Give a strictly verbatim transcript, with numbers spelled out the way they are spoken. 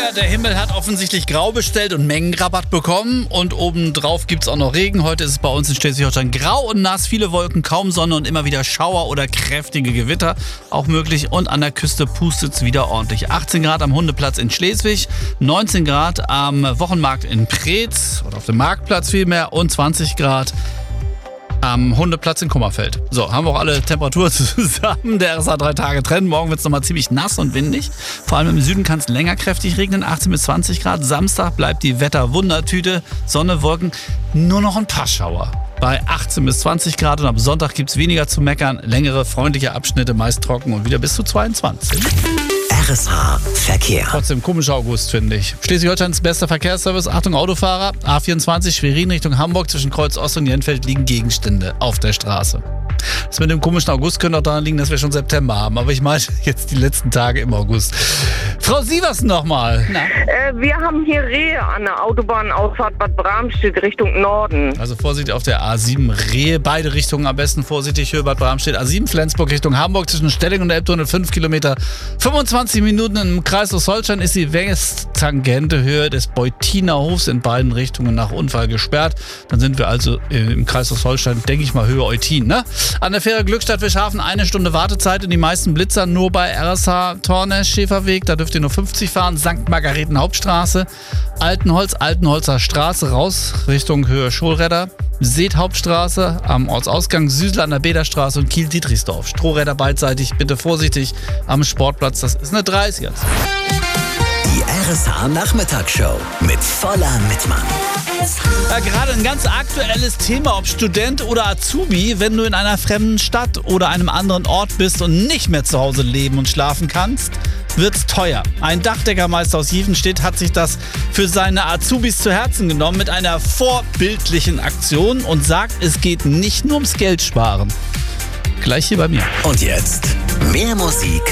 Ja, der Himmel hat offensichtlich grau bestellt und Mengenrabatt bekommen. Und obendrauf gibt es auch noch Regen. Heute ist es bei uns in Schleswig-Holstein grau und nass. Viele Wolken, kaum Sonne und immer wieder Schauer oder kräftige Gewitter auch möglich. Und an der Küste pustet es wieder ordentlich. achtzehn Grad am Hundeplatz in Schleswig, neunzehn Grad am Wochenmarkt in Preetz oder auf dem Marktplatz vielmehr und zwanzig Grad am Hundeplatz in Kummerfeld. So, haben wir auch alle Temperaturen zusammen. Der R S A drei Tage Trend. Morgen wird es nochmal ziemlich nass und windig. Vor allem im Süden kann es länger kräftig regnen. achtzehn bis zwanzig Grad. Samstag bleibt die Wetterwundertüte. Sonne, Wolken, nur noch ein paar Schauer. Bei achtzehn bis zwanzig Grad und am Sonntag gibt es weniger zu meckern. Längere, freundliche Abschnitte, meist trocken und wieder bis zu zweiundzwanzig. R S H Verkehr. Trotzdem komischer August, finde ich. Schleswig-Holsteins bester Verkehrsservice. Achtung, Autofahrer. A vierundzwanzig Schwerin Richtung Hamburg. Zwischen Kreuz Ost und Jenfeld liegen Gegenstände auf der Straße. Das mit dem komischen August könnte auch daran liegen, dass wir schon September haben. Aber ich meine jetzt die letzten Tage im August. Frau Sievers nochmal. Äh, wir haben hier Rehe an der Autobahnausfahrt Bad Bramstedt Richtung Norden. Also Vorsicht auf der A sieben Rehe. Beide Richtungen am besten vorsichtig. Höhe Bad Bramstedt. A sieben Flensburg Richtung Hamburg. Zwischen Stelling und Elbtunnel fünf Kilometer. fünfundzwanzig Minuten im Kreis Holstein ist die Westtangente Höhe des Beutiner Hofs in beiden Richtungen nach Unfall gesperrt. Dann sind wir also im Kreis Holstein, denke ich mal, Höhe Eutin, ne? An der Fähre Glückstadt Fischhafen eine Stunde Wartezeit und die meisten Blitzer nur bei R S H Tornes Schäferweg. Da dürft ihr nur fünfzig fahren. Sankt Margareten Hauptstraße. Altenholz, Altenholzer Straße raus Richtung Höhe Scholredder. Seet Hauptstraße am Ortsausgang, Süßel an der Bederstraße und Kiel-Dietrichsdorf. Strohräder beidseitig, bitte vorsichtig am Sportplatz. Das ist eine dreißiger. Die R S H Nachmittagsshow mit voller Mitmann. Ja, gerade ein ganz aktuelles Thema, ob Student oder Azubi, wenn du in einer fremden Stadt oder einem anderen Ort bist und nicht mehr zu Hause leben und schlafen kannst, wird's teuer. Ein Dachdeckermeister aus Jiefenstedt hat sich das für seine Azubis zu Herzen genommen mit einer vorbildlichen Aktion und sagt, es geht nicht nur ums Geld sparen. Gleich hier bei mir. Und jetzt mehr Musik